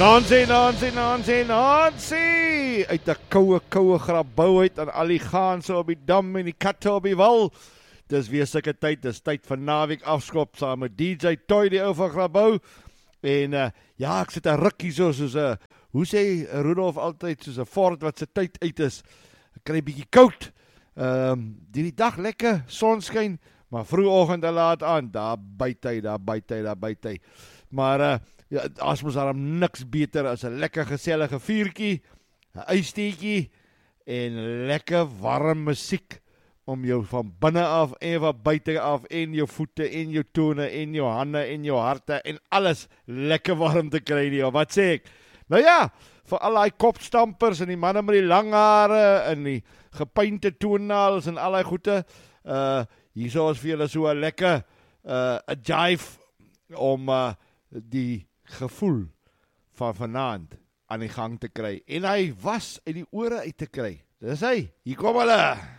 Nancy, uit die koue grabouw uit en al die gaanse op die dam en die katte op die wal. Dis weer sulke tyd, dis tyd van naweek afskop saam met DJ Toy die ou van grabouw. En ja, ek sit 'n rukkie soos hoe sê Rudolf altyd, soos 'n fort wat sy tyd uit is. Ek kry 'n bietjie koud. Die dag lekker, sonskyn, maar vroegoggend en laat aan, daar byt hy. Maar ja, as mos daarom niks beter as 'n lekker gesellige vuurtjie, 'n ysteetjie en lekker warm musiek om jou van binne af en van buite af en jou voete en jou tone en jou hande en jou harte en alles lekker warm te kry nie. Wat sê ek? Nou ja, vir al die kopstampers en die manne met die lang hare en die gepainte toenails en al die goede, hierso is vir julle so 'n lekker 'n jive om die gevoel van vanaand aan die gang te kry en hy was uit die ore uit te kry. Dis hy, hier kom hulle.